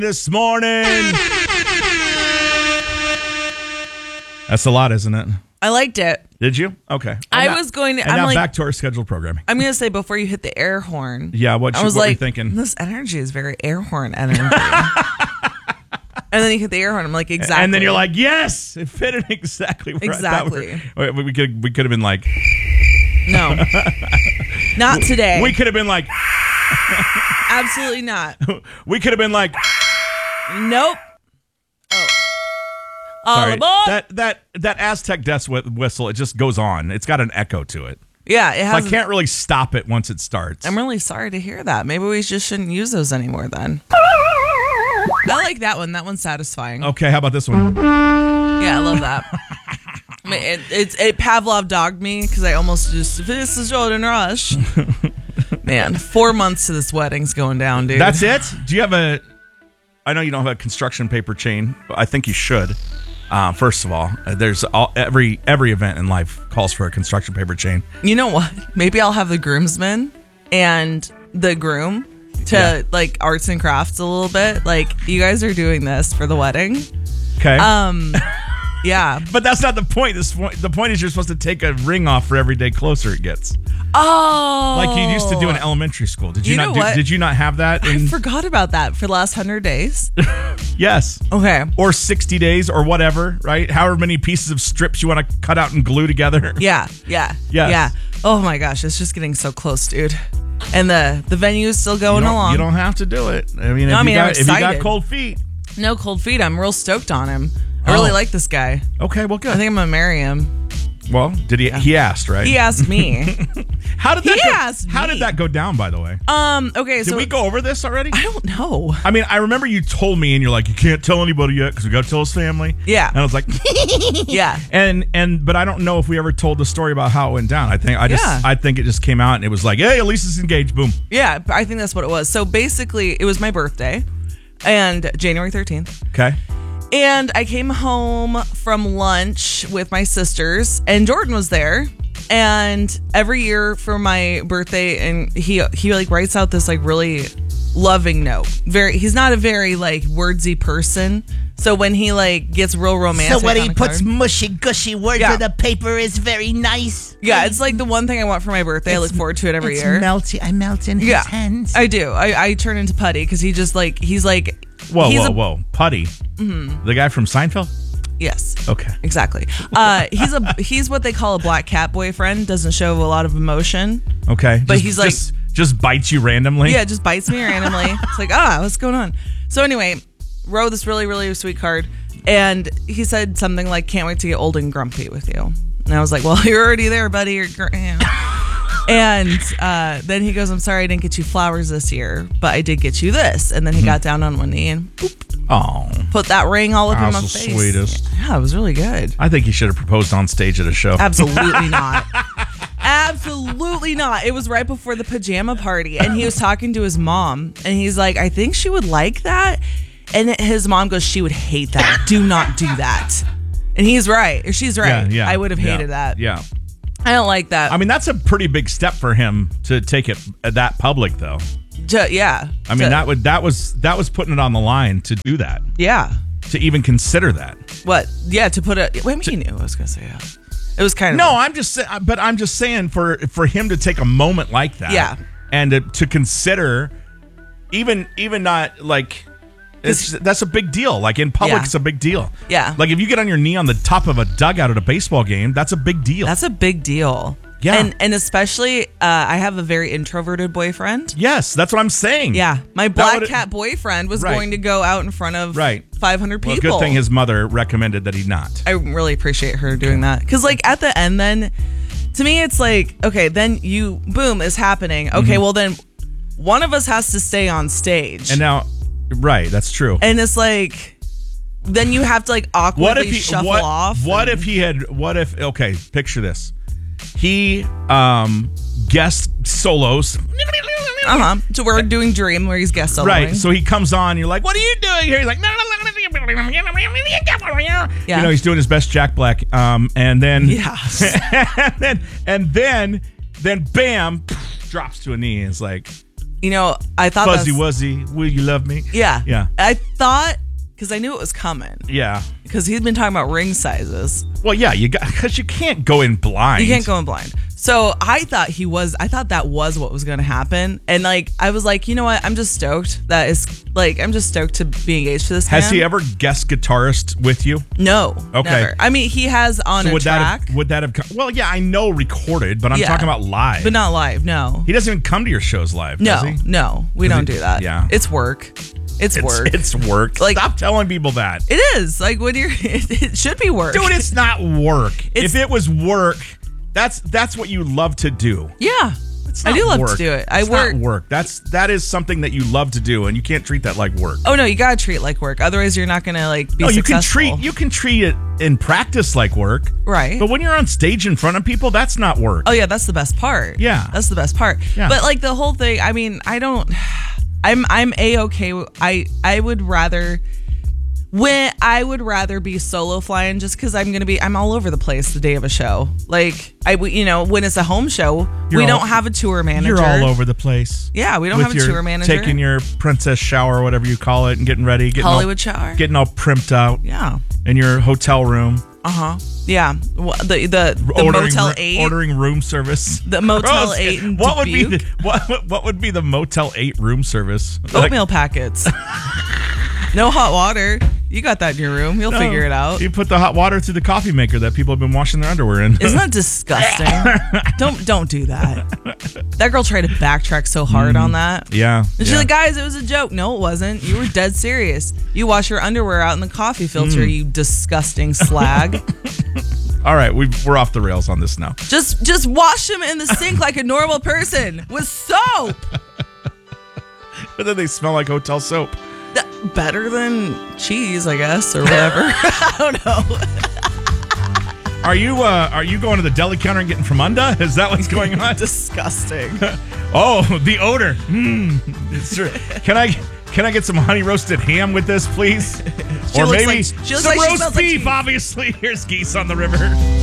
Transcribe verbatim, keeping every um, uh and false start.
this morning. That's a lot, isn't it? I liked it. Did you? Okay. I now, was going to. And I'm now like, back to our scheduled programming. I'm going to say before you hit the air horn. Yeah, what, I was what like, were you thinking? This energy is very air horn energy. And then you hit the air horn. I'm like, exactly. And then you're like, yes, it fit it exactly. Where exactly. I thought we, we could we could have been like, no, not today. We could have been like, absolutely not. We could have been like, nope. Oh, all sorry, aboard. that that that Aztec death whistle. It just goes on. It's got an echo to it. Yeah, it has. So I can't really stop it once it starts. I'm really sorry to hear that. Maybe we just shouldn't use those anymore then. I like that one. That one's satisfying. Okay, how about this one? Yeah, I love that. I mean, it, it, it Pavlov dogged me because I almost just, this is Jordan Rush. Man, four months to this wedding's going down, dude. That's it? Do you have a, I know you don't have a construction paper chain, but I think you should. Uh, first of all, there's all, every every event in life calls for a construction paper chain. You know what? Maybe I'll have the groomsmen and the groom to Yeah. like arts and crafts a little bit. Like, you guys are doing this for the wedding. Okay. Um, yeah. But that's not the point. This point. The point is you're supposed to take a ring off for every day closer it gets. Oh, Like you used to do in elementary school. Did you, You not? know Do, what? did you not have that? I In, forgot about that for the last hundred days. yes. Okay. Or sixty days or whatever, right? However many pieces of strips you want to cut out and glue together. Yeah, yeah, Yes. yeah. Oh my gosh, it's just getting so close, dude. And the the venue is still You going don't, along. you don't have to do it. I mean, No, if, I mean, you I'm got, if you got excited. cold feet. No cold feet. I'm real stoked on him. I really Oh. like this guy. Okay, well, good. I think I'm gonna marry him. well, did he? He asked, right? He asked me. How did that? He go, asked How me. did that go down? By the way, um. Okay. did so we go over this already? I don't know. I mean, I remember you told me, and you're like, you can't tell anybody yet because we got to tell his family. Yeah. And I was like, Yeah. and and but I don't know if we ever told the story about how it went down. I think I just Yeah. I think it just came out and it was like, hey, Elisa's engaged. Boom. Yeah. I think that's what it was. So basically, it was my birthday, and January thirteenth. Okay. And I came home from lunch with my sisters, and Jordan was there. And every year for my birthday, and he he like writes out this like really loving note. Very, he's not a very like wordsy person. So when he like gets real romantic, So when on he a puts card- mushy gushy words Yeah. on the paper is very nice. yeah, it's like the one thing I want for my birthday. I look It's- forward to it every it's year. melty. I melt in his yeah, hands. I do. I, I turn into putty because he just like he's like Whoa, he's whoa, a, whoa. Putty. Mm-hmm. The guy from Seinfeld? Yes. Okay. Exactly. Uh, he's a he's what they call a black cat boyfriend. Doesn't show a lot of emotion. Okay. But Just- he's like- just, just bites you randomly. Yeah, just bites me randomly. It's like, ah, what's going on? So anyway, wrote this really, really sweet card. And he said something like, can't wait to get old and grumpy with you. And I was like, well, you're already there, buddy. You're gr- yeah. And uh, then he goes, I'm sorry I didn't get you flowers this year, but I did get you this. And then he got down on one knee and boop, Oh. put that ring all up in my That's the face. sweetest. Yeah, it was really good. I think he should have proposed on stage at a show. Absolutely not. Absolutely not. It was right before the pajama party, and he was talking to his mom, and he's like, I think she would like that. And his mom goes, she would hate that. Do not do that. And he's right. Or she's right. Yeah, yeah, I would have yeah, hated that. Yeah. I don't like that. I mean, that's a pretty big step for him to take it that public, though. To- yeah. I mean, To- that would that was that was putting it on the line to do that, Yeah. to even consider that. What? Yeah, to put it. Wait, he knew I was going to say yeah. It was kind of. No, I'm just sa- but I'm just saying for for him to take a moment like that, Yeah. and to, to consider, even even not like. It's, that's a big deal. Like in public, Yeah. it's a big deal. Yeah. Like if you get on your knee on the top of a dugout at a baseball game, that's a big deal. That's a big deal. Yeah. And, and especially, uh, I have a very introverted boyfriend. yes, that's what I'm saying. Yeah, my black would've- cat boyfriend was Right. going to go out in front of Right. five hundred Well, people. good thing his mother recommended that he not. I really appreciate her doing that. Because, like, at the end, then, to me, it's like, okay, then you, boom, is happening. Okay, well, then one of us has to stay on stage. Mm-hmm. And now, right, that's true. And it's like, then you have to, like, awkwardly What if he shuffle what, off. What and- if he had what if okay, picture this. He um guest solos. Uh-huh. So we're doing Dream, where he's guest soloing. Right. So he comes on, you're like, what are you doing here? He's like, yeah. you know, he's doing his best Jack Black. Um and then Yeah. and then and then then bam drops to a knee and is like, you know, I thought Fuzzy that's, Wuzzy, will you love me? Yeah. Yeah. I thought, because I knew it was coming. Yeah. Because he'd been talking about ring sizes. Well, yeah, you got because you can't go in blind. You can't go in blind. So I thought he was, I thought that was what was going to happen. And like, I was like, you know what? I'm just stoked. That is like, I'm just stoked to be engaged to this Has man. he ever guest guitarist with you? No. Okay. Never. I mean, he has on So a would that track, have, would that have? come- Well, yeah, I know recorded, but I'm Yeah. talking about live. but not live. No. He doesn't even come to your shows live. No. does he? No. We Does don't he- do that. yeah. It's work. It's, It's work. It's work. Like- Stop telling people that. It is. Like when you're, it, it should be work. Dude, it's not work. It's- if it was work, that's that's what you love to do. Yeah. It's I not do love work. to do it. I It's work. not work. That's that is something that you love to do, and you can't treat that like work. Oh no, you gotta treat it like work. Otherwise, you're not gonna like be no, you can successful. treat you can treat it in practice like work, Right. But when you're on stage in front of people, that's not work. Oh yeah, that's the best part. Yeah. that's the best part. Yeah. But like the whole thing, I mean, I don't. I'm I'm a okay. I I would rather. When I would rather be solo flying, just because I'm gonna be, I'm all over the place the day of a show. Like I, w- you know, when it's a home show, You're we all- don't have a tour manager. You're all over the place. Yeah, we don't With have a your- tour manager. Taking your princess shower, or whatever you call it, and getting ready, getting Hollywood all, shower. getting all primped out Yeah. in your hotel room, Uh huh. Yeah. Wha- The the, the ordering Motel ru- Eight. ordering room service. The Motel Gross. eight in What would be the, Dubuque. what what- what would be the Motel Eight room service? Like- Oatmeal packets. No hot water. You got that in your room. You'll No. figure it out. You put the hot water through the coffee maker that people have been washing their underwear in. Isn't that disgusting? don't don't do that. That girl tried to backtrack so hard on that. yeah. And she's yeah. like, guys, it was a joke. No, it wasn't. You were dead serious. You wash your underwear out in the coffee filter, Mm. you disgusting slag. All right, we we're off the rails on this now. just just wash them in the sink like a normal person with soap. But then they smell like hotel soap. Th- Better than cheese, I guess, or whatever. I don't know. Are you uh, are you going to the deli counter and getting from Unda? Is that what's going on? Disgusting. Oh, the odor. Mm, it's true. Can I can I get some honey roasted ham with this, please? She or looks maybe like- she looks some like she roast smells like beef. cheese. Obviously, here's geese on the river.